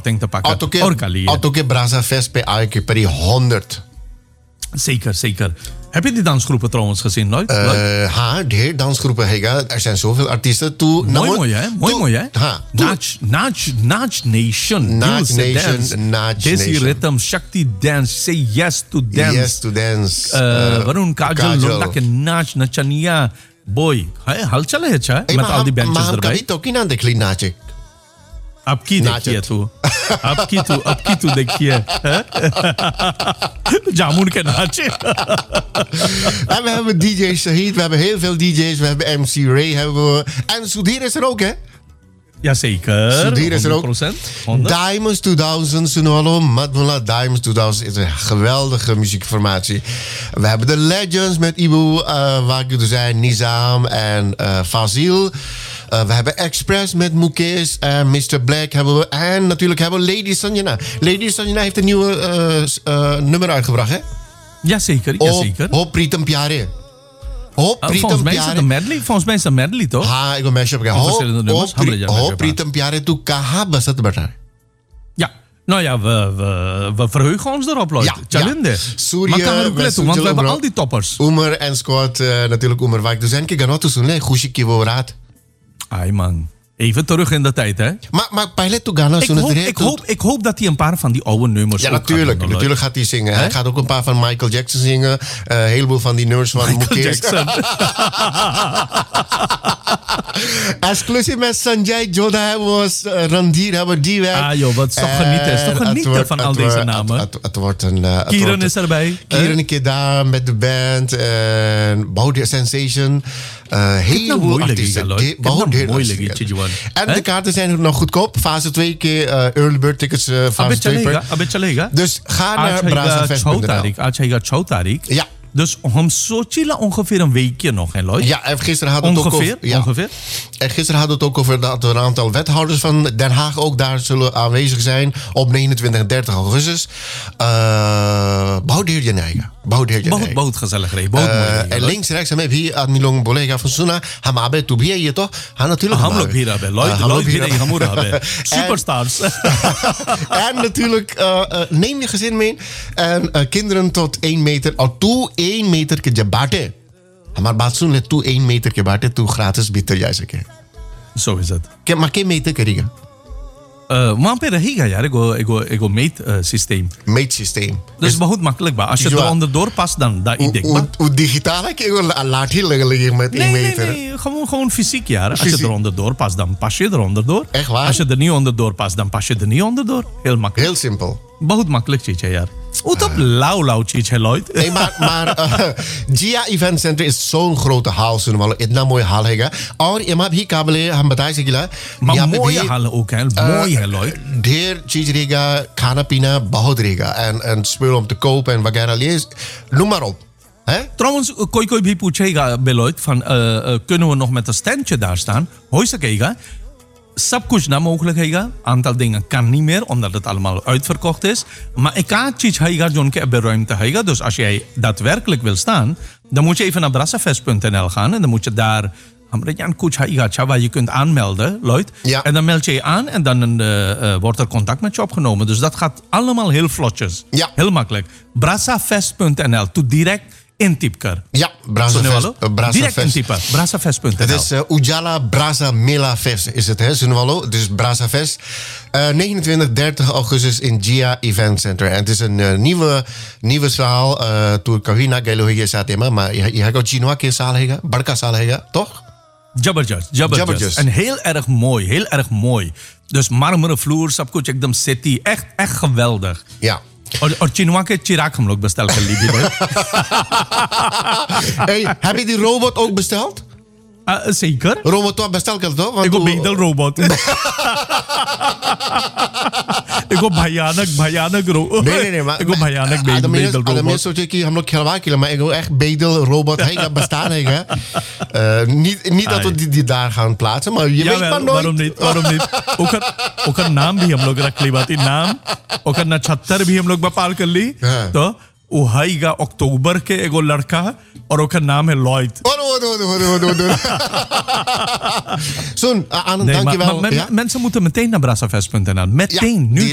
korting te pakken. Auto ke Brasa Fest per Aike per die 100. Zeker, zeker. Heb je die dansgroepen trouwens gezien, Lloyd? De dansgroepen, er zijn zoveel artiesten. Mooi, hè? Mooi, hè? Naj Nation. Desi Rhythm, Shakti Dance, Say Yes to Dance. Yes to Dance. Varun Kajal, Londake, Naj, Nachania. Boy, halchal hai अच्छा met al die bandjes erbij. Maar kami to kina dekli nache. अब की देखिए तू अब की तू देखिए जामुन के नाचे. En we hebben DJ Shahid, we hebben heel veel DJ's, we hebben MC Ray, en Sudhir is er ook, hè? Jazeker. Sudhir is er ook. 100%. Diamonds 2000, Sunwalo, Madmula Diamonds 2000 is een geweldige muziekformatie. We hebben de Legends met Ibu, waar er zijn, Nizam en Fazil. We hebben Express met Mukesh en Mr. Black hebben we. En natuurlijk hebben we Lady Sanjana. Lady Sanjana heeft een nieuwe nummer uitgebracht, hè? Jazeker. Hop Pritam Pyare. Volgens mij is het een medley. Volgens mij is het een medley, toch? Ha, ik wil mashup gaan. Hop Pritam Pyare, tu kaha basat bata. Ja. Nou ja, we verheugen ons erop, Lloyd. Ja. Maar kan er ook letten, want we hebben al die toppers. Umar en Scott, natuurlijk Umar Wijk. Dus en kijk, te doen, Gushi Kivo Raad. Ai man, even terug in de tijd, hè? Maar pilot to Ghana, ik hoop dat hij een paar van die oude nummers ja, natuurlijk gaat hij zingen. Hij gaat ook een paar van Michael Jackson zingen. Een heleboel van die nummers van Michael Jackson. Exclusief met Sanjay Jodha hebben we Randir, hebben die weg. Ah joh, wat is toch genieten. Is toch genieten van al deze namen. Het wordt een... Kieran is erbij. Kieran een keer daar met de band. Baude Sensation. Heel artiesten. En de kaarten zijn nog goedkoop. Fase 2 keer early bird tickets. Fase 2 Dus ga naar brazafest.nl. Ja. Dus om Sochi ongeveer een weekje nog, hè Lloyd? Ja, en gisteren hadden we het ook over... Ongeveer? En gisteren hadden we het ook over dat er een aantal wethouders van Den Haag ook daar zullen aanwezig zijn op 29 en 30 augustus. Bouwdeer je neigen. Bout gezellig reden. En links, rechts, en hier aan Milong Bolega van Suna. Hamabe, tu je toch? Ha, natuurlijk. Hamlop hier hebben. Lloyd hier hebben. Superstars. En natuurlijk, neem je gezin mee. En kinderen tot 1 meter. Al toe 1 meter ke jabate. Maar batsoen let toe 1 meter ke bate. Toe gratis bitter juist een keer. Zo is het. Maar geen meter krijgen. Maar per higa ja, ik go meetsysteem. Meetsysteem. Dus het makkelijk ba. Als je er onderdoor past dan dat idee. Hoe digitaal ik laat heel liggen met 1 meter. Nee, gewoon fysiek ja. Als je er onderdoor past dan pas je er onderdoor. Echt waar? Als je er niet onderdoor past dan pas je er niet onderdoor. Heel makkelijk. Heel simpel. बहुत makkelijk chiche यार. Utop lauw chiche Lloyd. Nee, maar Gia Event Center is zo'n grote hal, zullen we een mooie hal hebben. और इमा भी काबिले हम बता सकेला. Maar mooie hallen ook hè, mooi hè Lloyd. ढेर चीज रहेगा, खाना पीना बहुत रहेगा en spullen om te kopen en वगैरह लिए, noem maar op. Trouwens, कोई भी पूछेगा Lloyd van kunnen we nog met een standje daar staan? Hoor je सब कुछ ना mogelijk हैगा aantal dingen kan niet meer omdat het allemaal uitverkocht is maar ik kan iets हैगा जो उनके अब ruimte हैगा dus als jij daadwerkelijk wil staan dan moet je even naar brassafest.nl gaan en dan moet je daar कुछ हैगा waar je kunt aanmelden Lloyd en dan meld je je aan en dan wordt er contact met je opgenomen dus dat gaat allemaal heel vlotjes heel makkelijk brassafest.nl to direct intypker. Ja, Brassafest. Direct intypen. Brassafest.nl. Het is Ujala Brasa Mela Fest is het, hè, Sunwalo. Dus Brassafest. 29, 30 augustus in Gia Event Center. En het is een nieuwe zaal. Toen Kawina Gelo hier zat, maar je hebt ook Chinoa ke zaal hega, Barka zaal hega, toch? Jabberjust. En heel erg mooi. Dus marmeren vloer, सब कुछ एकदम सेटी. Echt geweldig. Ja. और चिनवा के चिराग हम लोग bestel कर ली थी भाई. Hey, heb je die robot ook besteld? Zeker. Robot bestel कर दो. Ik go beeldel robot. Ik go भयानक robot. Nee, maar ik go भयानक beeldel robot. Adem सोचे कि हम लोग खिलवा के maar ik wil echt bedel robot हैगा bestaan हैगा. Niet dat we die daar gaan plaatsen, maar je weet maar nooit. waarom niet? ओकर नाम भी हम लोग रख ली बाती नाम ओकर नक्षत्र भी हम लोग बपाल कर ली तो वो हैगा अक्टूबर के एगो लड़का और ओकर नाम है Lloyd. Zo'n, dankjewel. Mensen moeten meteen naar brassafest.nl. Meteen, nu.